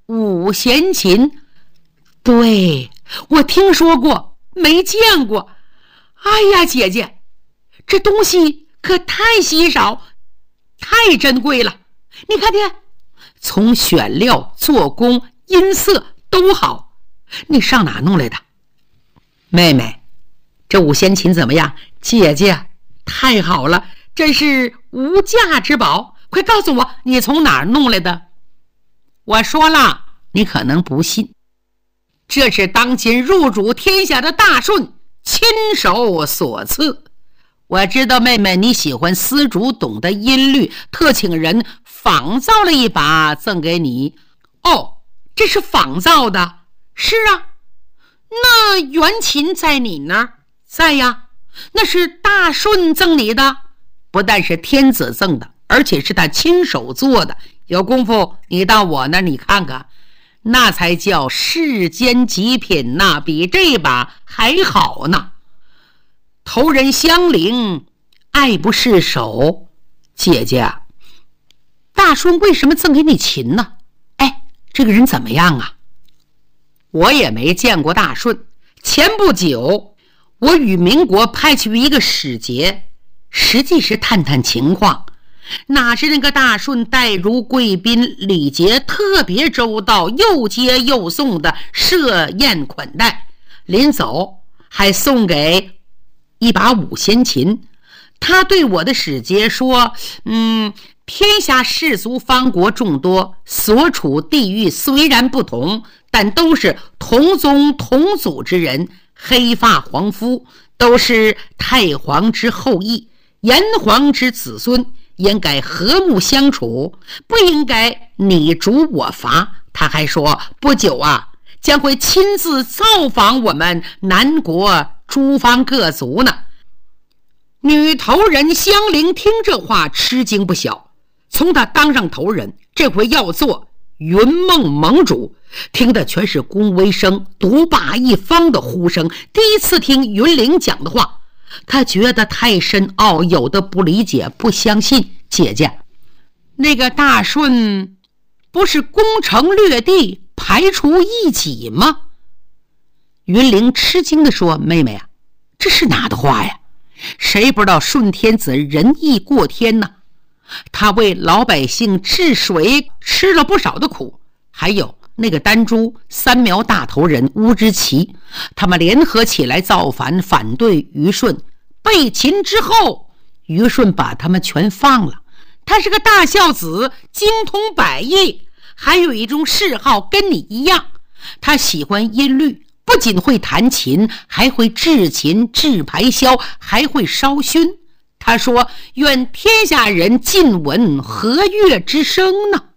五弦琴。对，我听说过，没见过。哎呀，姐姐，这东西可太稀少，太珍贵了。你看见，从选料、做工、音色都好。你上哪弄来的？妹妹，这五弦琴怎么样？姐姐，太好了，真是无价之宝。快告诉我，你从哪儿弄来的？我说了，你可能不信，这是当今入主天下的大顺亲手所赐。我知道妹妹你喜欢丝竹，懂得音律，特请人仿造了一把赠给你。哦，这是仿造的？是啊。那原琴在你那儿？在呀。那是大顺赠你的？不但是天子赠的，而且是他亲手做的。有功夫你到我那儿你看看，那才叫世间极品呐，比这把还好呢。投人相邻，爱不释手。姐姐啊，大顺为什么赠给你琴呢？哎，这个人怎么样啊？我也没见过大顺。前不久我与民国派去一个使节，实际是探探情况。哪知那个大顺待如贵宾，礼节特别周到，又接又送的设宴款待，临走还送给一把五弦琴。他对我的使节说，天下士族方国众多，所处地域虽然不同，但都是同宗同祖之人，黑发黄肤，都是太皇之后裔，炎黄之子孙，应该和睦相处，不应该你逐我伐。他还说，不久啊，将会亲自造访我们南国诸方各族呢。女头人香菱听这话吃惊不小。从他当上头人，这回要做云梦盟主，听的全是恭维声，独霸一方的呼声。第一次听云菱讲的话，他觉得太深奥，有的不理解，不相信。姐姐，那个大顺不是攻城略地，排除异己吗？云菱吃惊地说，妹妹啊，这是哪的话呀？谁不知道顺天子仁义过天呢？他为老百姓治水吃了不少的苦。还有那个丹朱三苗大头人乌之奇，他们联合起来造反，反对虞舜。被擒之后，虞舜把他们全放了。他是个大孝子，精通百艺，还有一种嗜好跟你一样，他喜欢音律，不仅会弹琴，还会制琴、制排箫，还会烧熏。他说，愿天下人尽闻和乐之声呢。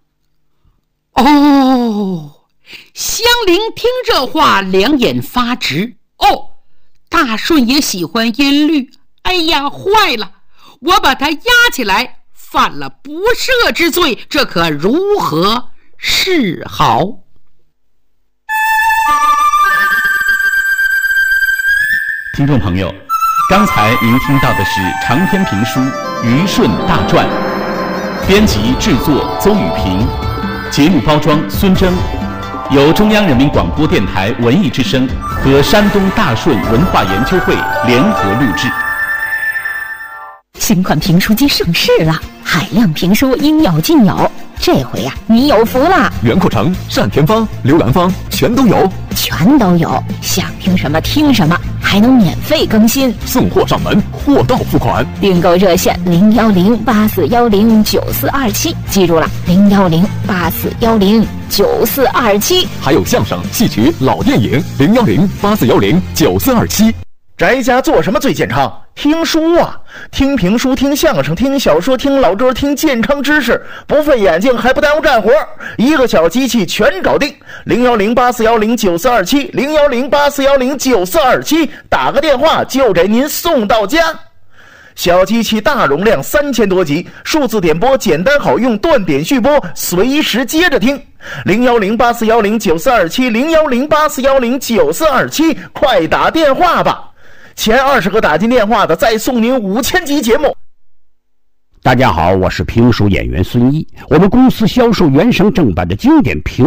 哦，香菱听这话两眼发直。哦，大顺也喜欢音律。哎呀，坏了，我把他押起来，犯了不赦之罪，这可如何是好？ 听众朋友，刚才您听到的是长篇评书《虞舜大传》，编辑制作邹宇平，节目包装孙征，由中央人民广播电台文艺之声和山东大顺文化研究会联合录制。 新款评书机上市了，海量评书应有尽有。这回呀，你有福了！ 袁阔成、单田芳、刘兰芳全都有， 全都有，想听什么听什么，还能免费更新， 送货上门，货到付款。 订购热线010-8410-9427，记住了，010-8410-9427。 还有相声、戏曲、老电影，010-8410-9427。 宅家做什么最健康？听书啊，听评书，听相声，听小说，听老歌，听健康知识，不费眼睛还不耽误干活，一个小机器全搞定。010-8410-9427 010-8410-9427，打个电话就给您送到家。小机器大容量3000多集，数字点播简单好用，断点续播，随时接着听。010-8410-9427 010-8410-9427，快打电话吧！前20个打进电话的再送您5000集节目。 大家好，我是评书演员孙一，我们公司销售原声正版的经典评